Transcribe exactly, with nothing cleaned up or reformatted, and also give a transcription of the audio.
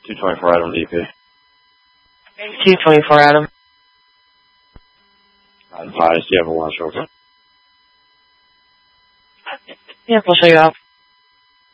two twenty-four Adam D P. two twenty-four Adam. Advise, do you have a watch over? Yeah, we'll show you out.